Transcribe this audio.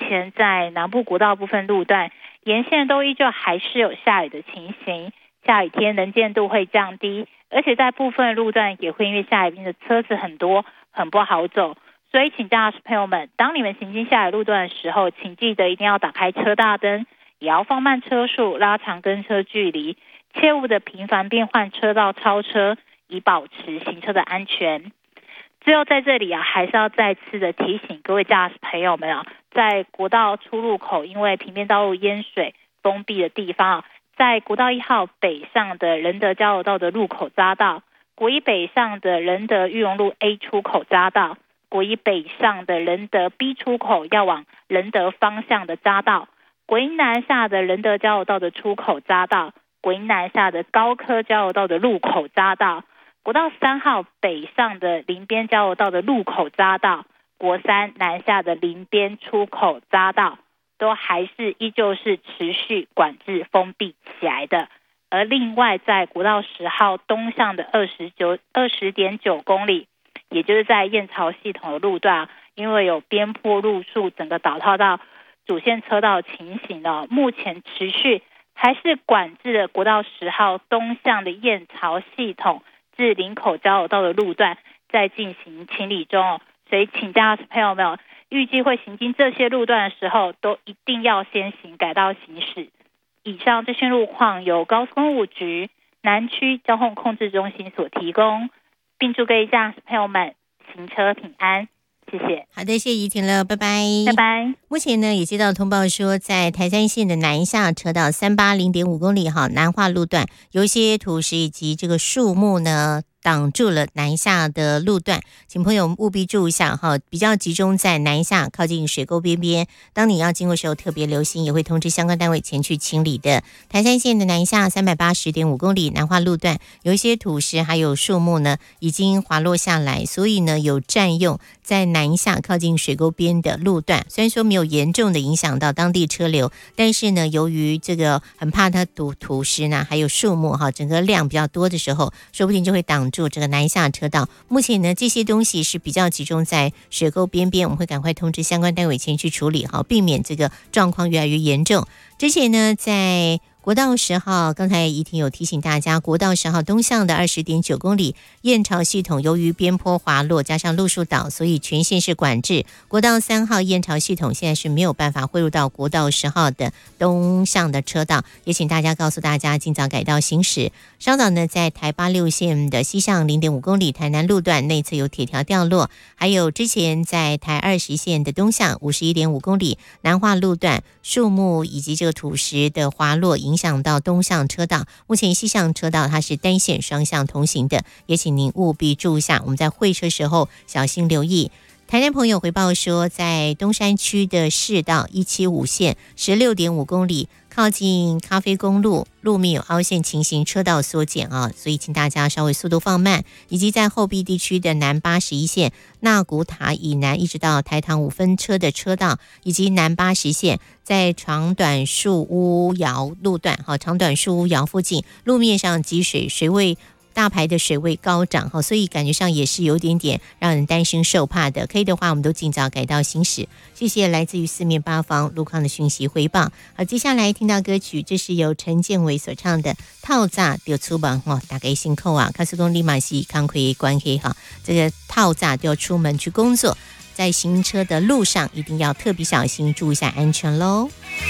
前在南部国道部分路段沿线都依旧还是有下雨的情形，下雨天能见度会降低，而且在部分路段也会因为下雨天的车子很多，很不好走。所以请驾驶朋友们，当你们行经下雨路段的时候，请记得一定要打开车大灯，也要放慢车速，拉长跟车距离，切勿的频繁变换车道超车，以保持行车的安全。最后在这里还是要再次的提醒各位驾驶朋友们在国道出入口因为平面道路淹水封闭的地方在国道1号北上的仁德交流道的路口匝道，国一北上的仁德裕隆路 A 出口匝道，国一北上的仁德 B 出口要往仁德方向的匝道，国一南下的仁德交流道的出口匝道，国一南下的高科交流道的路口匝道，国道3号北上的林边交流道的路口匝道，国3南下的林边出口匝道，都还是依旧是持续管制封闭起来的。而另外在国道10号东向的20.9公里，也就是在燕巢系统的路段因为有边坡路树整个倒套到主线车道情形目前持续还是管制的国道10号东向的燕巢系统至林口交流道的路段在进行清理中所以请驾驶朋友们预计会行经这些路段的时候，都一定要先行改道行驶。以上这些路况由高速公路局南区交通控制中心所提供，并祝各位驾驶朋友们行车平安。谢谢。 好的，谢谢怡婷了，拜拜。 拜拜。 目前呢，也接到通报说，在台三线的南下车道380.5公里南化路段，有一些土石以及这个树木呢挡住了南下的路段，请朋友务必注意一下比较集中在南下靠近水沟边边，当你要经过的时候特别留心，也会通知相关单位前去清理的。台三线的南下380.5公里南化路段，有一些土石还有树木呢已经滑落下来，所以呢有占用在南下靠近水沟边的路段，虽然说没有严重的影响到当地车流，但是呢由于这个很怕它土石呢还有树木整个量比较多的时候，说不定就会挡住这个南下车道。目前呢这些东西是比较集中在水沟边边，我们会赶快通知相关单位前去处理避免这个状况越来越严重。之前呢在国道10号，刚才怡婷有提醒大家，国道10号东向的20.9公里燕巢系统由于边坡滑落加上路树倒，所以全线是管制。国道3号燕巢系统现在是没有办法汇入到国道10号的东向的车道，也请大家告诉大家尽早改道行驶。稍早呢，在台86线的西向0.5公里台南路段内侧有铁条掉落，还有之前在台20线的东向51.5公里南化路段树木以及这个土石的滑落影响到东向车道，目前西向车道它是单线双向同行的，也请您务必注意一下，我们在会车时候小心留意。台南朋友回报说，在东山区的市道175线16.5公里靠近咖啡公路路面有凹陷情形，车道缩减所以请大家稍微速度放慢，以及在后壁地区的南81线纳古塔以南一直到台糖5分车的车道，以及南80线在长短树屋窑路段长短树屋窑附近路面上积水，水位大排的水位高涨所以感觉上也是有点点让人担心受怕的。可以的话我们都尽早改道行驶。谢谢来自于四面八方路况的讯息回报。好，接下来听到歌曲，这是由陈建伟所唱的透早就出门大家辛苦高速公路马是康亏关系这个透早就要出门去工作，在行车的路上一定要特别小心，注意一下安全咯。